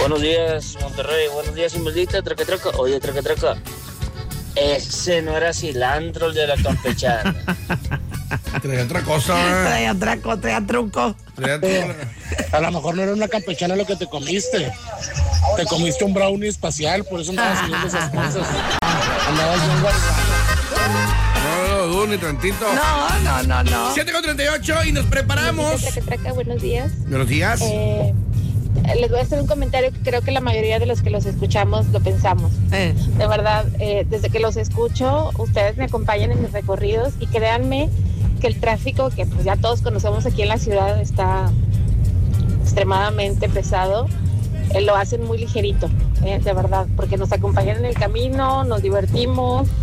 Buenos días, Monterrey. Buenos días, Imelita. Traca, traca. Oye, traca, traca. Ese no era cilantro, el de la campechana. Traía otra cosa. Traía truco. A lo mejor no era una campechana lo que te comiste. Te comiste un brownie espacial, por eso andabas haciendo esas cosas. Andabas bien guardado. No lo dudo ni tantito. No. 7:38 y nos preparamos. Buenos días. Buenos días. Les voy a hacer un comentario que creo que la mayoría de los que los escuchamos lo pensamos. De verdad, desde que los escucho, ustedes me acompañan en mis recorridos y créanme que el tráfico, que pues ya todos conocemos aquí en la ciudad, está extremadamente pesado. Lo hacen muy ligerito, de verdad, porque nos acompañan en el camino, nos divertimos.